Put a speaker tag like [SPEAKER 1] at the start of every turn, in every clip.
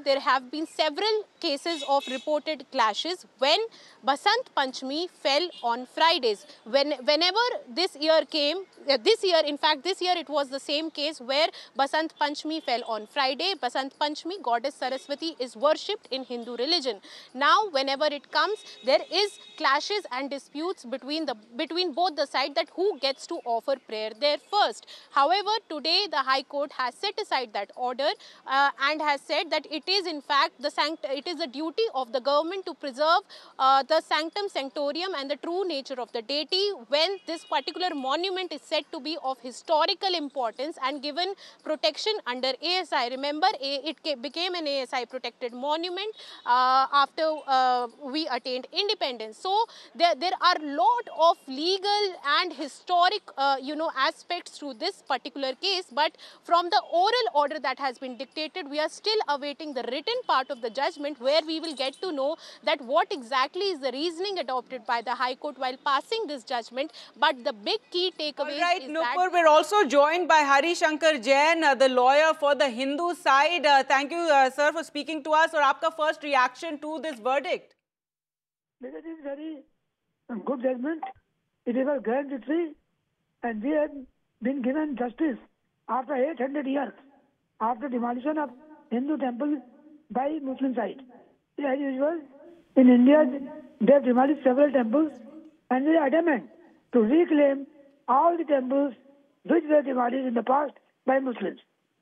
[SPEAKER 1] there have been several cases of reported clashes when Basant Panchami fell on Fridays. Whenever this year came, this year it was the same case where Basant Panchami fell on Friday. Basant Panchami, goddess Saraswati, is worshipped in Hindu religion. Now, whenever it comes, there is clashes and disputes between both the sides that who gets to offer prayer there first. However, today the High Court has set aside that order and has said that it is in fact it is the duty of the government to preserve the sanctum sanctorium and the true nature of the deity when this particular monument is said to be of historical importance and given protection under ASI. Remember, it became an ASI protected monument after we attained independence. So there are lot of legal and historic aspects to this particular case, but from the oral order that has been dictated, we are still awaiting the written part of the judgment where we will get to know that what exactly is the reasoning adopted by the High Court while passing this judgment. But the big key takeaway is that...
[SPEAKER 2] Nupur, we're also joined by Hari Shankar Jain, the lawyer for the Hindu side. Thank you, sir, for speaking to us. Or aapka first reaction to this verdict?
[SPEAKER 3] It is very good judgment. It is a grand victory, and we have been given justice after 800 years, after demolition of Hindu temple by Muslim side. As usual, in India, they have demolished several temples, and they are adamant to reclaim all the temples which were demolished in the past by Muslims.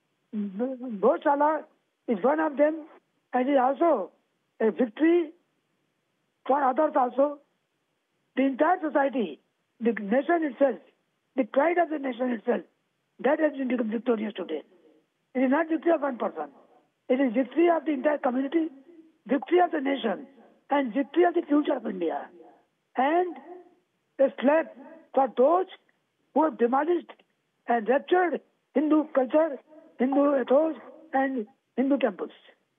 [SPEAKER 3] Goshala is one of them, and is also a victory for others also. The entire society, the nation itself, the pride of the nation itself, that has been become victorious today. It is not victory of one person. It is victory of the entire community, victory of the nation, and victory of the future of India. And a slap for those who have demolished and ruptured Hindu culture, Hindu ethos, and Hindu temples.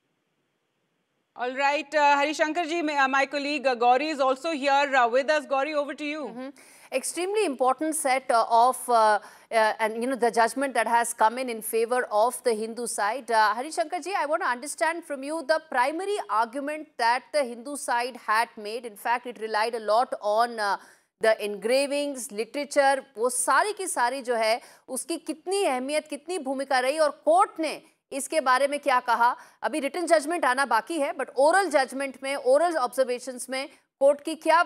[SPEAKER 2] All right, Hari Shankar ji, my colleague Gauri is also here with us. Gauri, over to you.
[SPEAKER 4] Extremely important set of and the judgment that has come in favor of the Hindu side. Hari Shankar ji, I want to understand from you the primary argument that the Hindu side had made. In fact, it relied a lot on the engravings, literature. वो सारी की सारी जो है उसकी कितनी अहमियत, कितनी भूमिका रही और कोर्ट ने इसके बारे में क्या कहा. अभी रिटन जजमेंट आना बाकी है, बट ओरल जजमेंट में, ओरल ऑब्जर्वेशंस में कोर्ट की क्या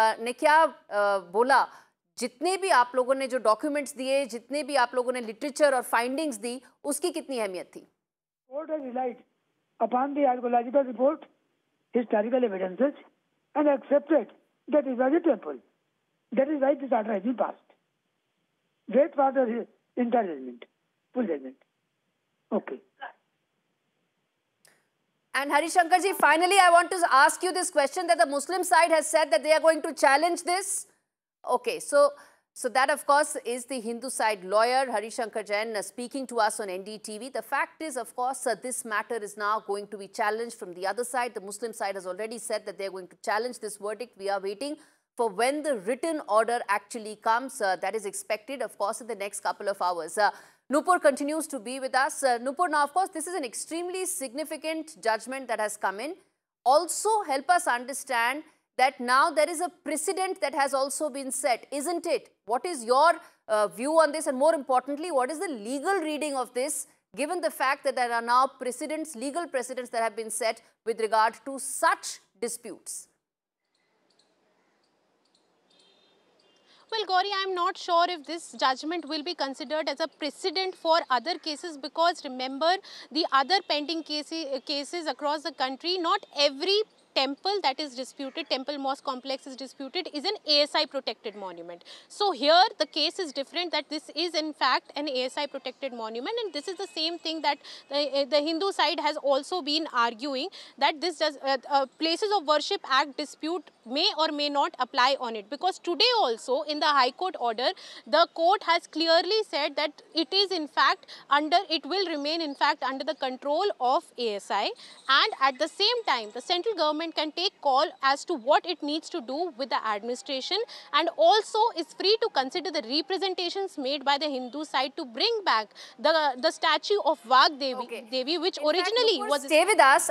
[SPEAKER 4] बोला. जितने भी आप लोगों ने जो डॉक्यूमेंट्स दिए, जितने भी आप लोगों ने लिटरेचर और फाइंडिंग्स दी, उसकी कितनी अहमियत थी.
[SPEAKER 3] Court has relied upon the archaeological report, historical evidences and accepted that it was a temple. That is why this order has been passed. Wait for the entire judgement, full judgement. Okay.
[SPEAKER 4] And Hari Shankar ji, finally I want to ask you this question that the Muslim side has said that they are going to challenge this. Okay, so that of course is the Hindu side lawyer Hari Shankar Jain speaking to us on NDTV. The fact is, of course, this matter is now going to be challenged from the other side. The Muslim side has already said that they are going to challenge this verdict. We are waiting for when the written order actually comes. That is expected, of course, in the next couple of hours. Nupur continues to be with us. Nupur, now, of course, this is an extremely significant judgment that has come in. Also, help us understand that now there is a precedent that has also been set, isn't it? What is your view on this? And more importantly, what is the legal reading of this, given the fact that there are now precedents, legal precedents that have been set with regard to such disputes?
[SPEAKER 1] Well, Gauri, I am not sure if this judgment will be considered as a precedent for other cases, because remember, the other pending cases across the country, not every temple that is disputed, temple mosque complex is disputed, is an ASI protected monument. So here the case is different, that this is in fact an ASI protected monument, and this is the same thing that the Hindu side has also been arguing, that this does, Places of Worship Act dispute may or may not apply on it, because today also in the High Court order, the court has clearly said that it is in fact it will remain in fact under the control of ASI, and at the same time the central government can take call as to what it needs to do with the administration, and also is free to consider the representations made by the Hindu side to bring back the statue of Vag Devi,
[SPEAKER 4] Okay.
[SPEAKER 1] Devi, which
[SPEAKER 4] In fact,
[SPEAKER 1] originally
[SPEAKER 4] Nupur,
[SPEAKER 1] was...
[SPEAKER 4] Stay with us.